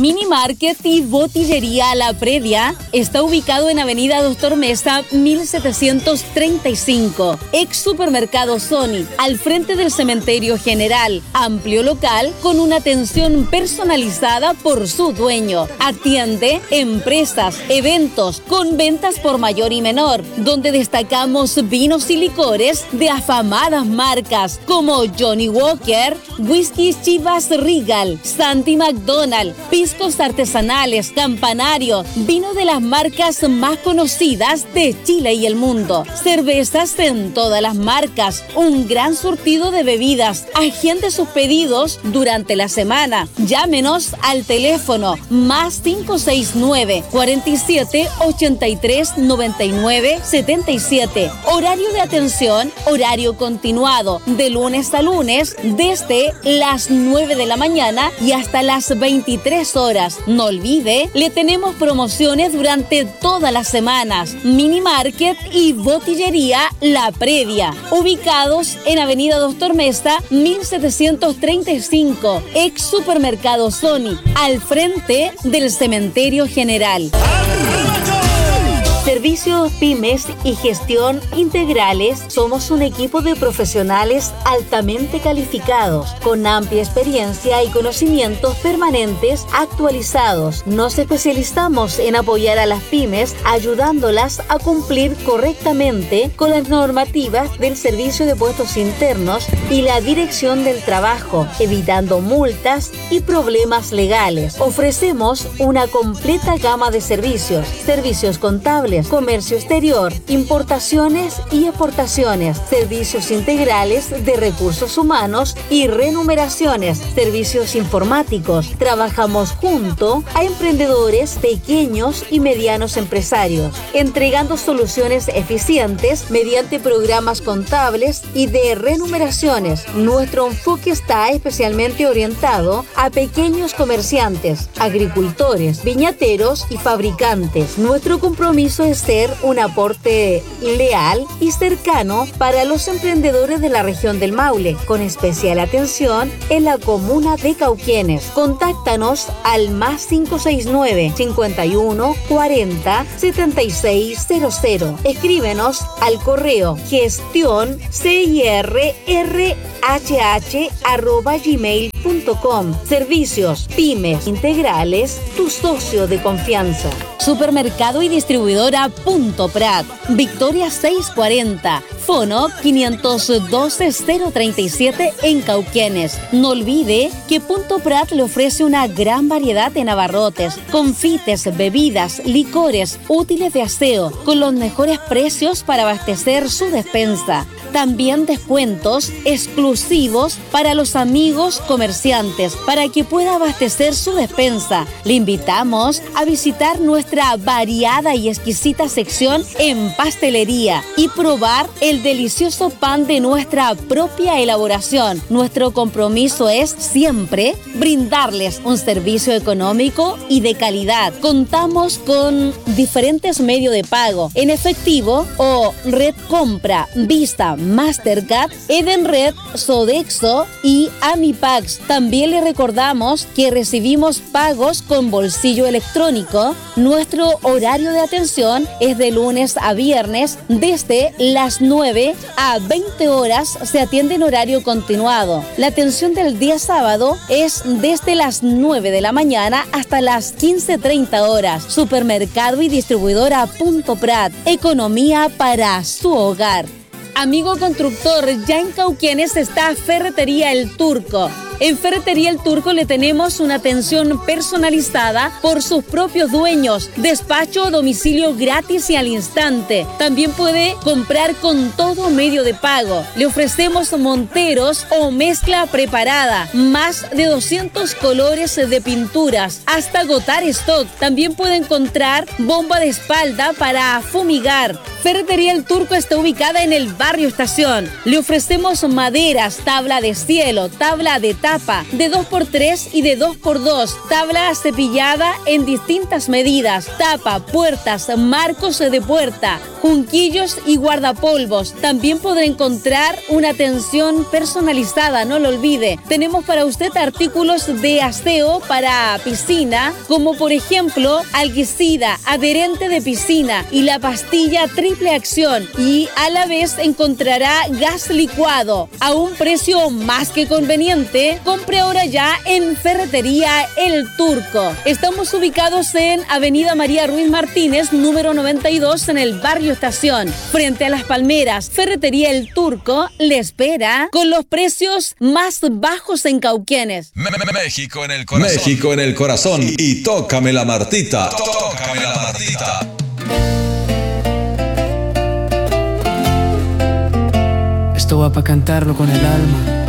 Mini Market y Botillería La Previa está ubicado en Avenida Doctor Mesa 1735, ex Supermercado Sony, al frente del Cementerio General. Amplio local con una atención personalizada por su dueño. Atiende empresas, eventos con ventas por mayor y menor, donde destacamos vinos y licores de afamadas marcas como Johnny Walker, Whisky Chivas Regal, Santi McDonald, piscos artesanales, Campanario, vino de las marcas más conocidas de Chile y el mundo, cervezas en todas las marcas, un gran surtido de bebidas. Agende sus pedidos durante la semana. Llámenos al teléfono más 569 47 83 99 77. Horario de atención, horario continuado, de lunes a lunes, desde las 9 de la mañana y hasta las 23 horas. No olvide, le tenemos promociones durante todas las semanas. Mini Market y Botillería La Previa, ubicados en Avenida Doctor Mesa 1735, ex Supermercado Sony, al frente del Cementerio General. Servicios Pymes y Gestión Integrales. Somos un equipo de profesionales altamente calificados, con amplia experiencia y conocimientos permanentes actualizados. Nos especializamos en apoyar a las pymes, ayudándolas a cumplir correctamente con las normativas del Servicio de Puestos Internos y la Dirección del Trabajo, evitando multas y problemas legales. Ofrecemos una completa gama de servicios contables, comercio exterior, importaciones y exportaciones, servicios integrales de recursos humanos y remuneraciones, servicios informáticos. Trabajamos junto a emprendedores, pequeños y medianos empresarios, entregando soluciones eficientes mediante programas contables y de remuneraciones. Nuestro enfoque está especialmente orientado a pequeños comerciantes, agricultores, viñateros y fabricantes. Nuestro compromiso es ser un aporte leal y cercano para los emprendedores de la región del Maule, con especial atención en la comuna de Cauquenes. Contáctanos al más 569 51 40 7600. Escríbenos al correo gestioncirrhh@gmail.com. Servicios Pymes Integrales, tu socio de confianza. Supermercado y distribuidora Punto Prat, Victoria 640, Fono 512-037 en Cauquenes. No olvide que Punto Prat le ofrece una gran variedad de abarrotes, confites, bebidas, licores, útiles de aseo, con los mejores precios para abastecer su despensa. También descuentos exclusivos para los amigos comerciantes, para que pueda abastecer su despensa. Le invitamos a visitar nuestra variada y exquisita sección en pastelería y probar el delicioso pan de nuestra propia elaboración. Nuestro compromiso es siempre brindarles un servicio económico y de calidad. Contamos con diferentes medios de pago, en efectivo o red compra, Visa, Mastercard, Edenred, Sodexo y Amipax. También le recordamos que recibimos pagos con bolsillo electrónico. Nuestro horario de atención es de lunes a viernes, desde las 9 a 20 horas se atiende en horario continuado. La atención del día sábado es desde las 9 de la mañana hasta las 15:30 horas. Supermercado y distribuidora Punto Prat, economía para su hogar. Amigo constructor, ya en Cauquenes está Ferretería El Turco. En Ferretería El Turco le tenemos una atención personalizada por sus propios dueños. Despacho a domicilio gratis y al instante. También puede comprar con todo medio de pago. Le ofrecemos monteros o mezcla preparada. Más de 200 colores de pinturas. Hasta agotar stock. También puede encontrar bomba de espalda para fumigar. Ferretería El Turco está ubicada en el barrio Estación. Le ofrecemos maderas, tabla de cielo, tabla de tapa, de 2x3 y de 2x2, tabla cepillada en distintas medidas, tapa, puertas, marcos de puerta, junquillos y guardapolvos. También podrá encontrar una atención personalizada, no lo olvide. Tenemos para usted artículos de aseo para piscina, como por ejemplo alguicida, adherente de piscina y la pastilla triple acción, y a la vez encontrará gas licuado a un precio más que conveniente. Compre ahora ya en Ferretería El Turco. Estamos ubicados en Avenida María Ruiz Martínez, número 92, en el barrio Estación, frente a Las Palmeras. Ferretería El Turco le espera con los precios más bajos en Cauquenes. México en el corazón. México en el corazón. Y tócame la Martita. Tócame la Martita. Esto va para cantarlo con el alma.